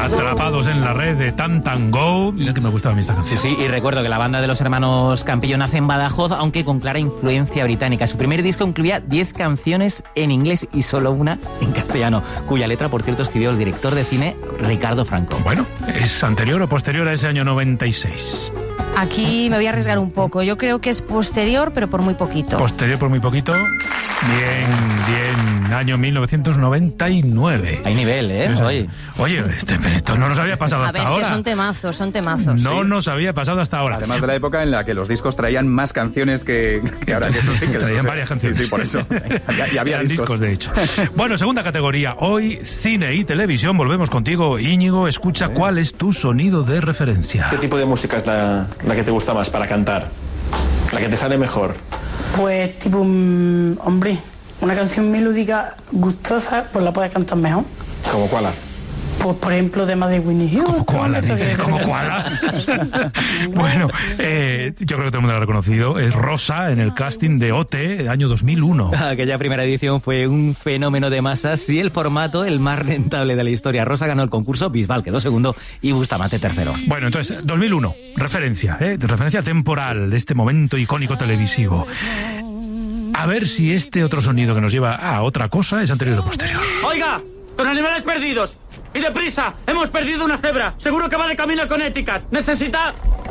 Atrapados en la red de Tantango. Mira que me gustaba a mí esta canción. Sí, y recuerdo que la banda de los hermanos Campillo nace en Badajoz, aunque con clara influencia británica. Su primer disco incluía 10 canciones en inglés y solo una en castellano, cuya letra, por cierto, escribió el director de cine Ricardo Franco. Bueno, ¿es anterior o posterior a ese año 96? Aquí me voy a arriesgar un poco. Yo creo que es posterior, pero por muy poquito. Posterior por muy poquito. Bien. Año 1999. Hay nivel, ¿eh? Oye, esto no nos había pasado hasta ahora. A ver, es que son temazos. No nos había pasado hasta ahora. Además de la época en la que los discos traían más canciones que ahora que son singles. Traían varias canciones. Sí, por eso. Y había discos, de hecho. Bueno, segunda categoría. Hoy, cine y televisión. Volvemos contigo, Íñigo. Escucha, ¿cuál es tu sonido de referencia? ¿Qué tipo de música es la que te gusta más para cantar? ¿La que te sale mejor? Pues tipo, hombre, una canción melódica gustosa, pues la puedes cantar mejor. ¿Cómo cuál? Pues por ejemplo, temas de Winnie Houston. ¿Cómo cuál? Dice, ¿cómo cuál? Bueno, yo creo que todo el mundo lo ha reconocido. Es Rosa en el casting de OT, año 2001. Aquella primera edición fue un fenómeno de masas y el formato el más rentable de la historia. Rosa ganó el concurso, Bisbal quedó segundo y Bustamante tercero. Bueno, entonces, 2001, referencia temporal de este momento icónico televisivo. A ver si este otro sonido que nos lleva a otra cosa es anterior o posterior. ¡Oiga! ¡Con animales perdidos! ¡Y deprisa! ¡Hemos perdido una cebra! ¡Seguro que va de camino a Connecticut! ¡Necesita...!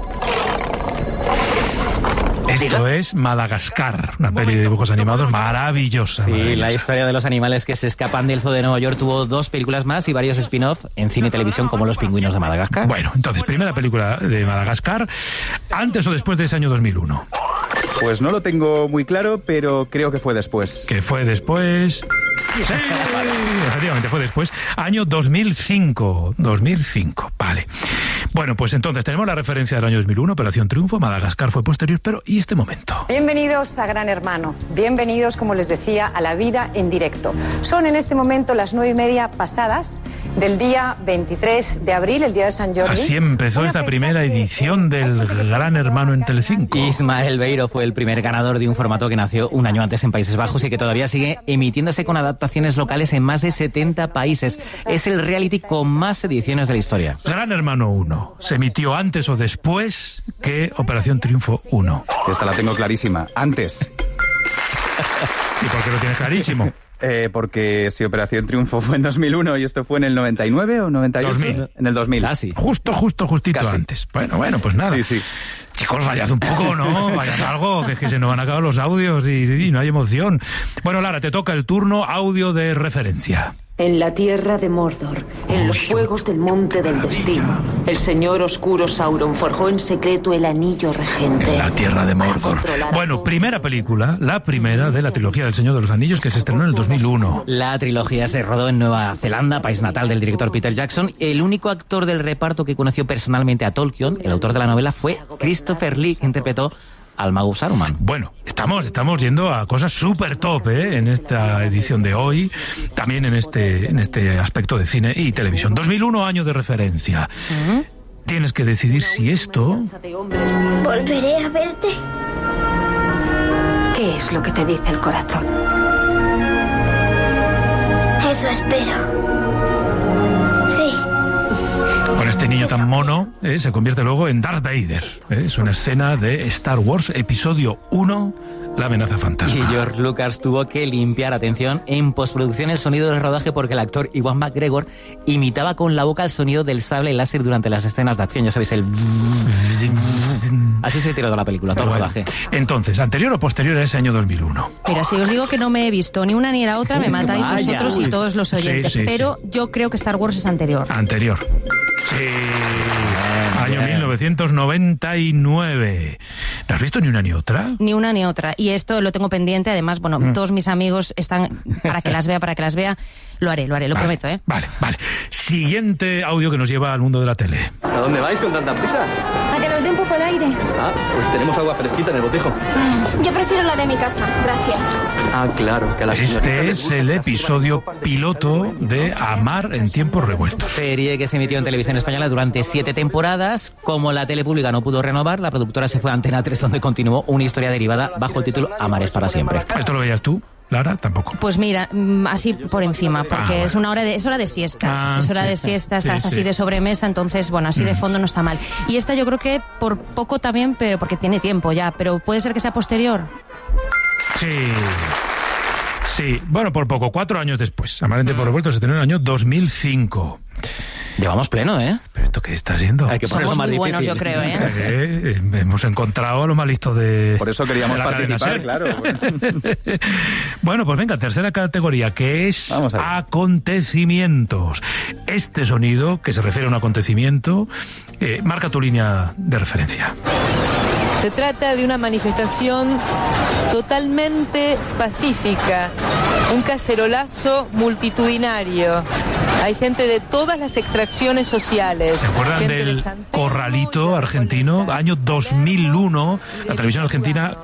Esto es Madagascar, una peli de dibujos animados maravillosa. Sí, maravillosa. La historia de los animales que se escapan del zoo de Nueva York tuvo 2 películas más y varios spin-off en cine y televisión, como Los pingüinos de Madagascar. Bueno, entonces, primera película de Madagascar, antes o después de ese año 2001. Pues no lo tengo muy claro, pero creo que fue después. ¿Que fue después? Sí, efectivamente fue después. Año 2005. 2005, vale. Bueno, pues entonces tenemos la referencia del año 2001, Operación Triunfo. Madagascar fue posterior, pero ¿y este momento? Bienvenidos a Gran Hermano. Bienvenidos, como les decía, a la vida en directo. Son en este momento las 9:30 pasadas del día 23 de abril, el día de San Jordi. Así empezó esta primera edición del Gran Hermano en Telecinco. Ismael Beiro fue el primer ganador de un formato que nació un año antes en Países Bajos y que todavía sigue emitiéndose con adaptaciones locales en más de 70 países. Es el reality con más ediciones de la historia. Gran Hermano 1. ¿Se emitió antes o después que Operación Triunfo 1? Esta la tengo clarísima. Antes. ¿Y por qué lo tienes clarísimo? Porque si Operación Triunfo fue en 2001 y esto fue en el 99 o 98. 2000. En el 2000. Casi. Justito Casi. antes. Bueno, pues nada. Sí. Chicos, vayad un poco, ¿no? Vayad algo, que es que se nos van a acabar los audios y no hay emoción. Bueno, Lara, te toca el turno audio de referencia. En la tierra de Mordor, en los fuegos del monte del destino, el señor oscuro Sauron forjó en secreto el anillo regente. En la tierra de Mordor. Bueno, primera película, la primera de la trilogía del Señor de los Anillos, que se estrenó en el 2001. La trilogía se rodó en Nueva Zelanda, país natal del director Peter Jackson. El único actor del reparto que conoció personalmente a Tolkien, el autor de la novela, fue Christopher Lee, que interpretó al mago Saruman. Bueno, estamos yendo a cosas súper top, en esta edición de hoy, también en este aspecto de cine y televisión. 2001, año de referencia. Tienes que decidir si esto... ¿Volveré a verte? ¿Qué es lo que te dice el corazón? Eso espero. Sí. Con este niño tan mono, se convierte luego en Darth Vader. Es una escena de Star Wars, episodio 1, La amenaza fantasma. Y George Lucas tuvo que limpiar, atención, en postproducción el sonido del rodaje porque el actor Ewan McGregor imitaba con la boca el sonido del sable láser durante las escenas de acción. Ya sabéis, el... Así se tiró toda la película, todo el rodaje. Entonces, ¿anterior o posterior a ese año 2001? Mira, si os digo que no me he visto ni una ni la otra, me matáis vosotros y todos los oyentes. Sí, pero yo creo que Star Wars es anterior. Anterior. Sí. Año 1999. ¿No has visto ni una ni otra? Ni una ni otra. Y esto lo tengo pendiente. Además, bueno, todos mis amigos están para que las vea. Lo haré, lo prometo, ¿eh? Vale. Siguiente audio que nos lleva al mundo de la tele. ¿A dónde vais con tanta prisa? A que nos dé un poco el aire. Ah, pues tenemos agua fresquita en el botijo. Yo prefiero la de mi casa, gracias. Ah, claro, que a la señorita Este le es gusta el esa episodio persona. piloto de Amar en tiempos revueltos. Serie que se emitió en televisión española durante 7 temporadas. Como la tele pública no pudo renovar, la productora se fue a Antena 3, donde continuó una historia derivada bajo el título Amar es para siempre. ¿Esto lo veías tú? Lara, tampoco. Pues mira, así por encima, porque es hora de siesta. Es hora de siesta, estás así de sobremesa, entonces, bueno, así de fondo no está mal. Y esta yo creo que por poco también, pero porque tiene tiempo ya, pero puede ser que sea posterior. Sí, bueno, por poco, 4 años después. Amarante por revuelto se estrenó en el año 2005. Llevamos pleno, ¿eh? ¿Pero esto qué está haciendo? Hay que Somos más muy buenos, difícil. yo creo, ¿eh? Hemos encontrado a los más listos de... Por eso queríamos de la cadena participar, SER. claro. Bueno, pues venga, tercera categoría, que es acontecimientos. Este sonido, que se refiere a un acontecimiento, marca tu línea de referencia. Se trata de una manifestación totalmente pacífica, un cacerolazo multitudinario. Hay gente de todas las extracciones sociales. ¿Se acuerdan del corralito argentino? Año 2001, la televisión argentina